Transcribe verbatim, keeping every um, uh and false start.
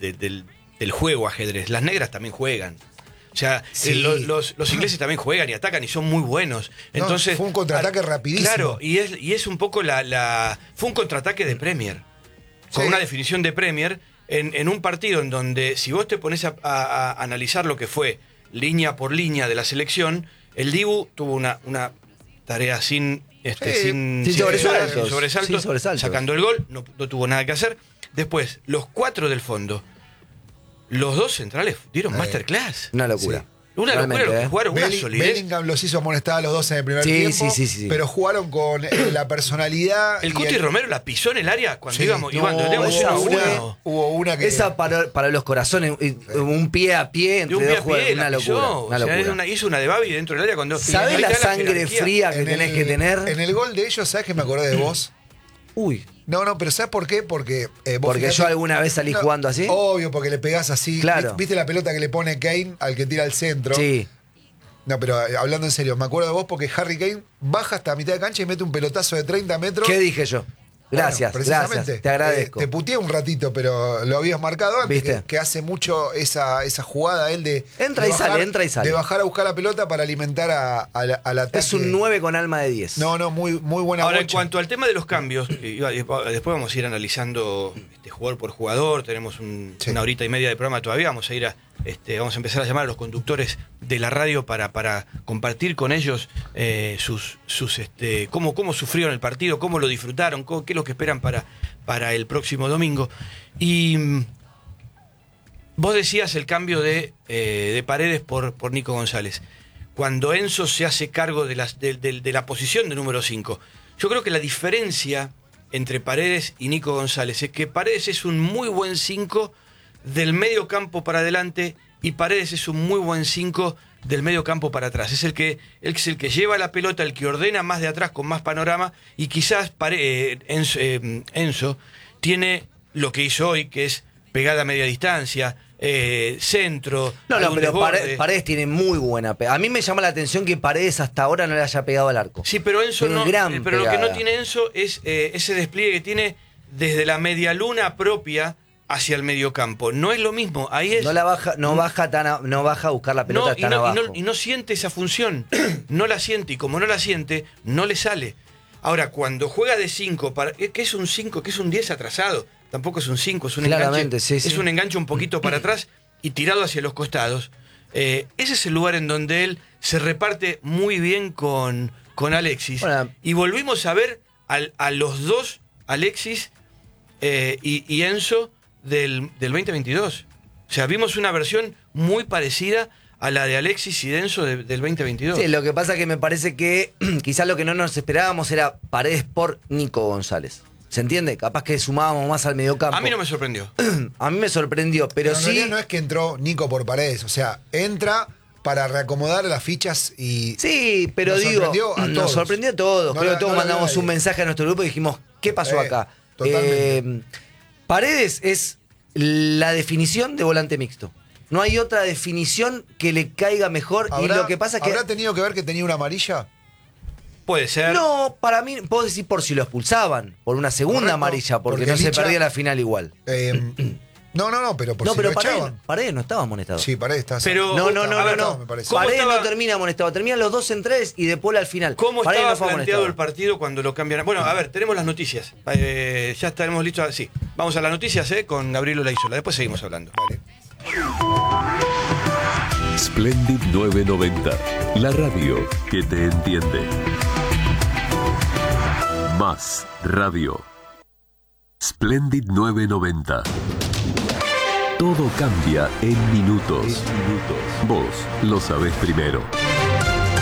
de, del, del juego ajedrez. Las negras también juegan. O sea, sí. eh, lo, los, los ingleses también juegan y atacan y son muy buenos. Entonces, no, fue un contraataque a, rapidísimo. Claro, y es, y es un poco la, la... Fue un contraataque de Premier. Con sí. una definición de Premier en, en un partido en donde, si vos te pones a, a, a analizar lo que fue línea por línea de la selección, el Dibu tuvo una, una tarea sin... Este, sí. sin, sin, sin sobresaltos. sin sobresaltos, sin sobresaltos, sacando el gol, no, no tuvo nada que hacer. Después, los cuatro del fondo, los dos centrales dieron eh, mastercless. Una locura. Sí. Una locura lo que jugaron, una Belling, solidez. Bellingham los hizo amonestar a los dos en el primer sí, tiempo, sí, sí, sí. pero jugaron con eh, la personalidad. El y Cuti el... Romero la pisó en el área cuando sí, íbamos, no, Iván, teníamos esa uno a fue- uno. Hubo una que... Esa para, para los corazones, un pie a pie De entre un pie dos a jugadores, pie, una la pisó. locura. O Una sea, locura. es una- hizo una de Babi dentro del área cuando... ¿Sabes ahí la está sangre jerarquía. fría que en tenés el- que tener? En el gol de ellos, ¿sabes que me acordé de vos? Uy, No, no, pero ¿sabes por qué? Porque eh, vos porque fijate- yo alguna vez salí No, jugando así. Obvio, porque le pegás así. Claro. ¿Viste, ¿Viste la pelota que le pone Kane al que tira al centro? Sí. No, pero eh, hablando en serio, me acuerdo de vos porque Harry Kane baja hasta mitad de cancha y mete un pelotazo de treinta metros. ¿Qué dije yo? Gracias, Bueno, precisamente, gracias. Te agradezco. eh, te puteé un ratito, pero lo habías marcado antes. ¿Viste? Que, que hace mucho esa, esa jugada él de. Entra de y sale, entra y sale. De bajar a buscar la pelota para alimentar a- a la- al ataque. Es un nueve con alma de diez. No, no, muy, muy buena Ahora, en bocha. cuanto al tema de los cambios, eh, iba- después vamos a ir analizando este, jugador por jugador, tenemos un- Sí. una horita y media de programa todavía, vamos a ir a, este, vamos a empezar a llamar a los conductores de la radio para, para compartir con ellos eh, sus, sus este, cómo, cómo sufrieron el partido, cómo lo disfrutaron, cómo- qué es lo que esperan para, para el próximo domingo. Y mm, vos decías el cambio de, eh, de Paredes por, por Nico González. Cuando Enzo se hace cargo de, las, de, de- de la posición de número cinco. Yo creo que la diferencia entre Paredes y Nico González es que Paredes es un muy buen cinco del medio campo para adelante y Paredes es un muy buen cinco del medio campo para atrás. Es el que él es el que lleva la pelota, el que ordena más de atrás con más panorama y quizás Pare- eh, Enzo, eh, Enzo tiene lo que hizo hoy, que es pegada a media distancia, eh, centro. No, no, algún pero desborde. Paredes, Paredes tiene muy buena pegada. A mí me llama la atención que Paredes hasta ahora no le haya pegado al arco. Sí, pero Enzo Tiene no. gran eh, Pero lo que no pegada. tiene Enzo es eh, ese despliegue que tiene desde la medialuna propia hacia el mediocampo. No es lo mismo. Ahí es. No la baja, no baja tan a, no baja a buscar la pelota No, y, tan no, y, abajo. no, y no siente esa función. No la siente. Y como no la siente, no le sale. Ahora, cuando juega de cinco, para, ¿qué es un cinco? ¿Qué es un diez atrasado? Tampoco es un cinco, es un Claramente, enganche. sí, sí. Es un enganche un poquito para atrás y tirado hacia los costados. Eh, ese es el lugar en donde él se reparte muy bien con, con Alexis. Bueno. Y volvimos a ver al- a los dos, Alexis eh, y, y Enzo, del, del veinte veintidós. O sea, vimos una versión muy parecida a la de Alexis y de Enzo de- del veinte veintidós. Sí, lo que pasa es que me parece que quizás lo que no nos esperábamos era Paredes por Nico González. ¿Se entiende? Capaz que sumábamos más al mediocampo. A mí no me sorprendió. A mí me sorprendió, pero, Pero en sí. realidad no es que entró Nico por Paredes, o sea, entra para reacomodar las fichas y. Sí, pero Nos digo, sorprendió a nos todos. sorprendió a todos. No Creo la- que todos no la mandamos vio un nadie. mensaje a nuestro grupo y dijimos, ¿qué pasó Eh, acá? totalmente. Eh, Paredes es la definición de volante mixto. No hay otra definición que le caiga mejor. Y ¿Habrá, lo que pasa es que. ¿Habrá tenido que ver que tenía una amarilla? Puede ser. No, para mí, puedo decir por si lo expulsaban, por una segunda Correcto, amarilla, porque, porque no se Licha- perdía la final igual. Eh, no, no, no, pero por no, si pero lo Paredes, echaban. Paredes no estaba amonestado. Sí, Paredes está. Pero- No, no, no, A no, ver, no. me parece. ¿Cómo Paredes estaba- no termina amonestado, terminan los dos centrales y después al final. ¿Cómo Paredes estaba no fue planteado amonestado. el partido cuando lo cambian? Bueno, a ver, tenemos las noticias. Eh, ya estaremos listos. Sí, vamos a las noticias eh, con Gabriel Olaizola. Después seguimos hablando. Vale. Splendid nueve noventa, la radio que te entiende. Más radio. Splendid nueve noventa. Todo cambia en minutos. Vos lo sabés primero.